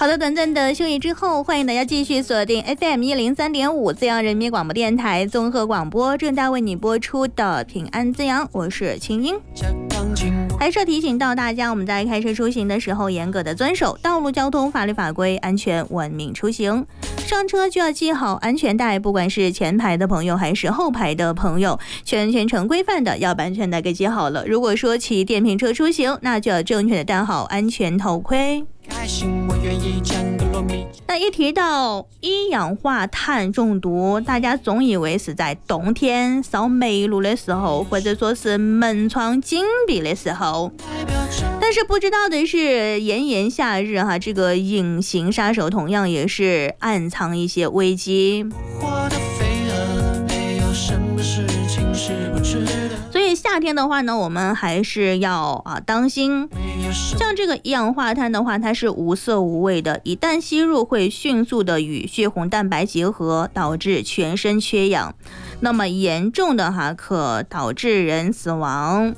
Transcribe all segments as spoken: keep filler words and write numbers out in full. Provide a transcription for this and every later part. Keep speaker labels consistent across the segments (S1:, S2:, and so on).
S1: 好的，短暂的休息之后，欢迎大家继续锁定 F M 一零三点五资阳人民广播电台综合广播，正在为你播出的平安资阳，我是清音。还是要提醒到大家，我们在开车出行的时候，严格的遵守道路交通法律法规，安全文明出行。上车就要系好安全带，不管是前排的朋友还是后排的朋友，全全程规范的要把安全带给系好了。如果说骑电瓶车出行，那就要正确的戴好安全头盔。那一提到一氧化碳中毒，大家总以为是在冬天扫煤炉的时候，或者说是门窗紧闭的时候，但是不知道的是，炎炎夏日哈，这个隐形杀手同样也是暗藏一些危机。所以夏天的话呢，我们还是要啊当心。像这个一氧化碳的话，它是无色无味的，一旦吸入会迅速的与血红蛋白结合，导致全身缺氧。那么严重的哈，可导致人死亡。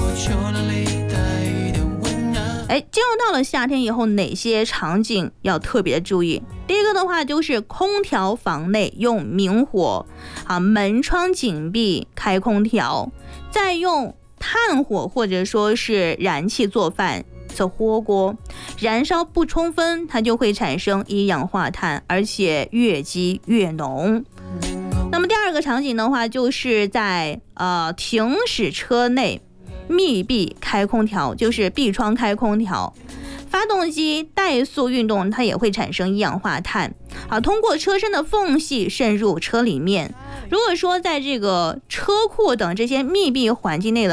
S1: 哎，进入到了夏天以后，哪些场景要特别注意？第一个的话就是空调房内用明火，啊，门窗紧闭开空调，再用炭火或者说是燃气做饭吃火锅，燃烧不充分，它就会产生一氧化碳，而且越积越浓。那么第二个场景的话，就是在呃停驶车内密闭开空调，就是闭窗开空调。发动机怠速运动，它也会产生一氧化碳，啊，通过车身的缝隙渗入车里面。如果说在这个车库等这些密闭环境内的